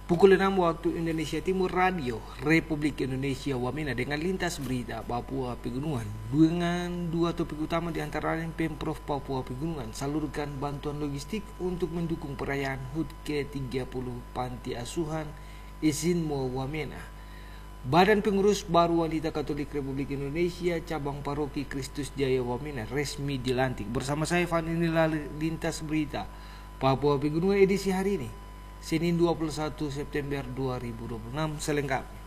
Pukul 6 waktu Indonesia Timur, Radio Republik Indonesia Wamena dengan lintas berita Papua Pegunungan dengan dua topik utama diantaranya Pemprov Papua Pegunungan salurkan bantuan logistik untuk mendukung perayaan HUT ke-30 Panti Asuhan Isinmo Wamena. Badan Pengurus Baru Wanita Katolik Republik Indonesia Cabang Paroki Kristus Jaya Wamena resmi dilantik. Bersama saya Van, inilah lintas berita Papua Pegunungan edisi hari ini, Senin 21 September 2026 selengkapnya.